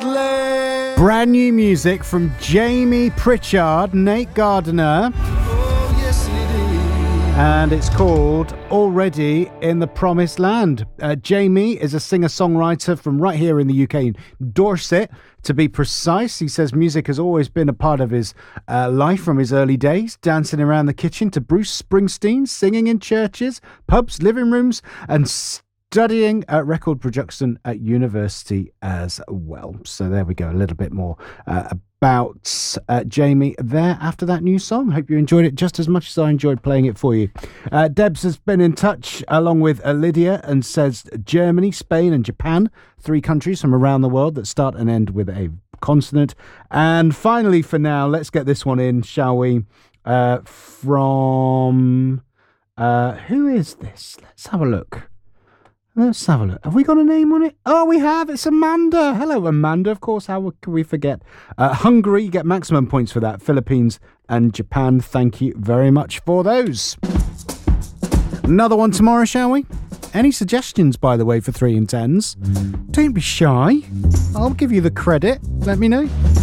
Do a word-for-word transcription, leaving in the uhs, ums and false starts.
Brand new music from Jamie Pritchard, Nate Gardiner. Oh, yes, it is. And it's called Already in the Promised Land. Uh, Jamie is a singer-songwriter from right here in the U K, in Dorset, to be precise. He says music has always been a part of his uh, life from his early days, dancing around the kitchen to Bruce Springsteen, singing in churches, pubs, living rooms, and studying uh, record production at university as well. So there we go, a little bit more uh, about uh, Jamie there after that new song. Hope you enjoyed it just as much as I enjoyed playing it for you. Uh, Debs has been in touch along with uh, Lydia and says Germany, Spain and Japan, three countries from around the world that start and end with a consonant. And finally, for now, let's get this one in, shall we? Uh, from... Uh, who is this? Let's have a look. Let's have a look. Have we got a name on it? Oh, we have. It's Amanda. Hello, Amanda. Of course, how can we forget? Uh, Hungary, you get maximum points for that. Philippines and Japan, thank you very much for those. Another one tomorrow, shall we? Any suggestions, by the way, for three and tens? Don't be shy. I'll give you the credit. Let me know.